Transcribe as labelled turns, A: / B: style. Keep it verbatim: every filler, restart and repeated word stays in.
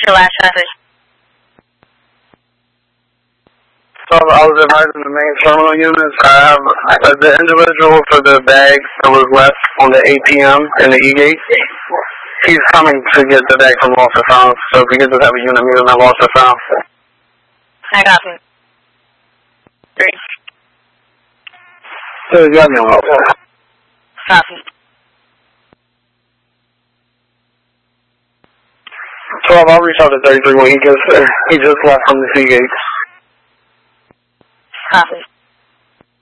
A: your last message?
B: So I was advising the main terminal units. I have uh, the individual for the bags that was left on the A P M in the E-gate. He's coming to get the bag from lost or found, so if we could just have a unit meet him at lost or found.
A: I got him. Three.
B: So you got me on.
A: Copy.
B: twelve, I'll reach out to thirty-three when he gets there. He just left from the C-gate.
A: Copy.